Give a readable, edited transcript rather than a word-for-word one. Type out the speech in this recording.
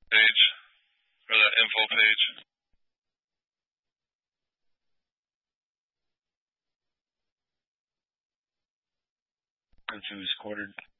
page or that info page. If it was quartered.